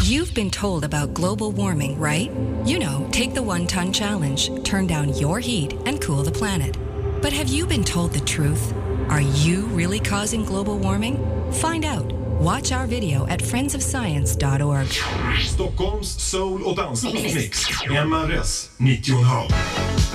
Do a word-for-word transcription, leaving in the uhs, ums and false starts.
You've been told about global warming, right? You know, take the one-ton challenge, turn down your heat, and cool the planet. But have you been told the truth? Are you really causing global warming? Find out. Watch our video at friends of science dot org. Stockholms soul- och dansmix. M R S nittio komma fem.